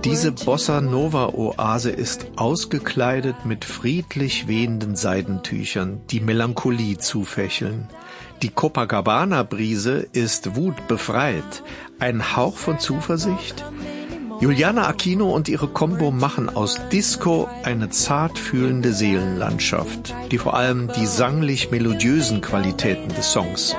Diese Bossa-Nova-Oase ist ausgekleidet mit friedlich wehenden Seidentüchern, die Melancholie zufächeln. Die Copacabana-Brise ist wutbefreit. Ein Hauch von Zuversicht? Juliana Aquino und ihre Combo machen aus Disco eine zart fühlende Seelenlandschaft, die vor allem die sanglich-melodiösen Qualitäten des Songs